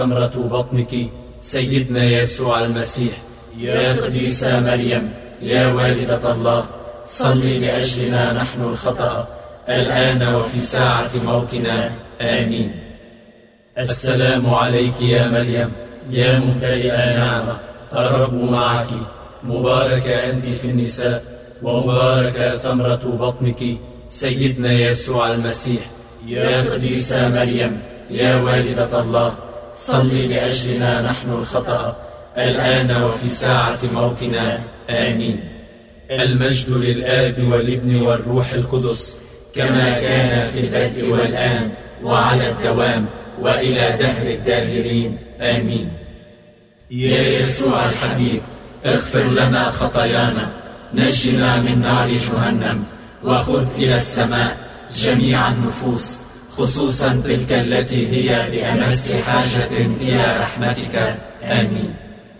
ثمرة بطنك سيدنا يسوع المسيح. يا قديسة مريم يا والدة الله، صلي لأجلنا نحن الخطأ الآن وفي ساعة موتنا، آمين. السلام عليك يا مريم يا ممتلئة نعمة، الرب معك، مباركة أنت في النساء، ومباركة ثمرة بطنك سيدنا يسوع المسيح. يا قديسة مريم يا والدة الله، صلي لأجلنا نحن الخطأ الآن وفي ساعة موتنا، آمين. المجد للآب والابن والروح القدس، كما كان في البدء والآن وعلى الدوام وإلى دهر الداهرين، آمين. يا يسوع الحبيب، اغفر لنا خطايانا، نجنا من نار جهنم، وخذ إلى السماء جميع النفوس، خصوصا تلك التي هي بأمس حاجة إلى رحمتك، آمين.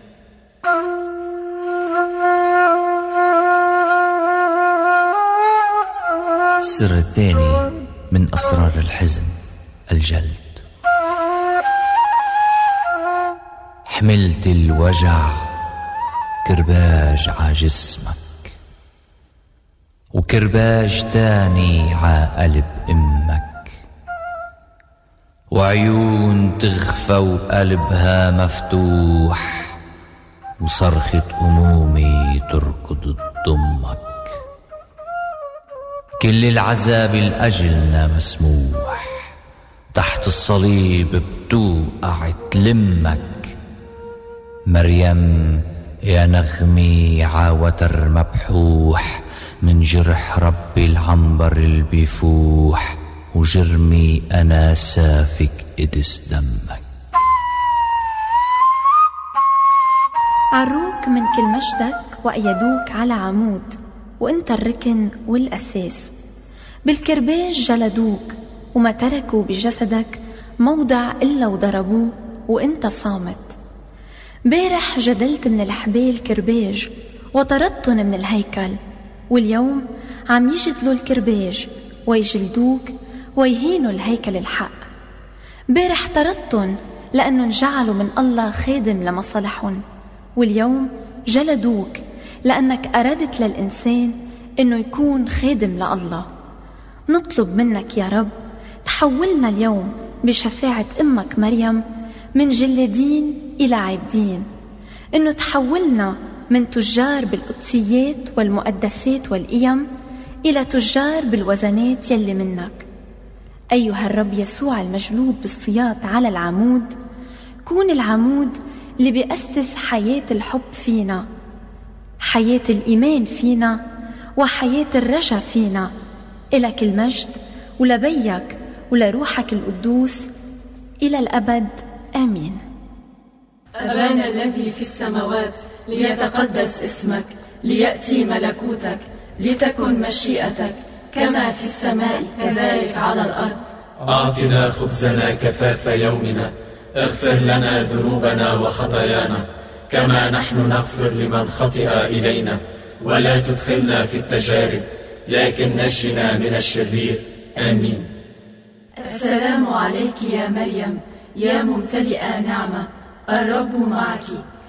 السر الثاني من أسرار الحزن، الجلد. حملت الوجع كرباج ع جسمك، وكرباج تاني ع قلب أمك، وعيون تغفى وقلبها مفتوح، وصرخة أمومي تركض تضمك. كل العذاب لأجلنا مسموح، تحت الصليب بتوقع تلمك. مريم يا نغمي عاوتر مبحوح، من جرح ربي العنبر اللي بيفوح، وجرمي أنا سافك قدس دمك. عروك من كل مجدك وأيدوك على عمود، وانت الركن والأساس. بالكرباج جلدوك وما تركوا بجسدك موضع إلا وضربوه، وانت صامت. بارح جدلت من الحبال كرباج وطردتن من الهيكل، واليوم عم يجدلوا الكرباج ويجلدوك ويهينوا الهيكل الحق. بارح طردتن لأنهم جعلوا من الله خادم لمصالحهم، واليوم جلدوك لأنك أردت للإنسان إنه يكون خادم لله. نطلب منك يا رب تحولنا اليوم بشفاعة أمك مريم من جلادين إلى عابدين، إنه تحولنا من تجار بالقدسيات والمقدسات والقيم إلى تجار بالوزنات يلي منك. أيها الرب يسوع المجلود بالصياط على العمود، كون العمود اللي بيأسس حياة الحب فينا، حياة الإيمان فينا، وحياة الرجا فينا. إلك المجد ولبيك ولروحك القدوس إلى الأبد، آمين. أبانا الذي في السماوات، ليتقدس اسمك، ليأتي ملكوتك، لتكن مشيئتك كما في السماء كذلك على الأرض. أعطنا خبزنا كفاف يومنا، اغفر لنا ذنوبنا وخطايانا كما نحن نغفر لمن خطئ إلينا، ولا تدخلنا في التجارب لكن نجنا من الشرير، آمين. السلام عليك يا مريم يا ممتلئة نعمة، الرب معك،